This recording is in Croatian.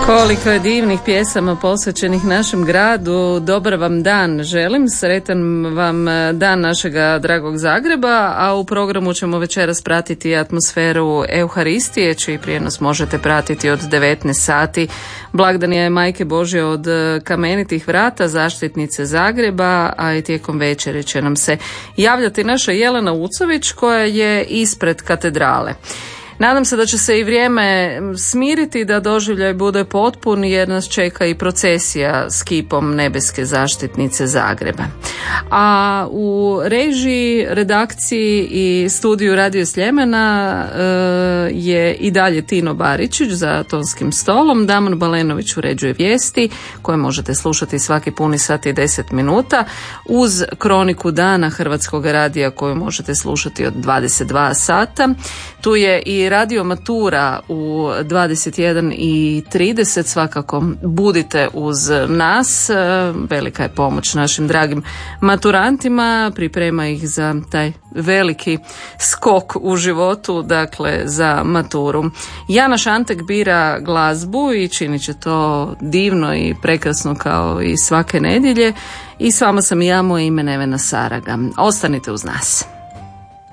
Koliko je divnih pjesama posvećenih našem gradu. Dobar vam dan želim, sretan vam dan našega dragog Zagreba, a u programu ćemo večeras pratiti atmosferu Euharistije, čiji prijenos možete pratiti od 19 sati. Blagdan je Majke Božje od Kamenitih vrata, zaštitnice Zagreba, a i tijekom večeri će nam se javljati naša Jelena Ucović koja je ispred katedrale. Nadam se da će se i vrijeme smiriti, da doživljaj bude potpun jer nas čeka i procesija s kipom nebeske zaštitnice Zagreba. A u režiji, redakciji i studiju Radio Sljemena je i dalje Tino Baričić za tonskim stolom. Damon Balenović uređuje vijesti koje možete slušati svaki puni sat i 10 minuta uz kroniku dana Hrvatskog radija koju možete slušati od 22 sata. Tu je i Radio Matura u 21:30, svakako budite uz nas, velika je pomoć našim dragim maturantima, priprema ih za taj veliki skok u životu, dakle za maturu. Jana Šantek bira glazbu i činit će to divno i prekrasno kao i svake nedjelje i s vama sam i ja, moje ime Nevena Saraga. Ostanite uz nas.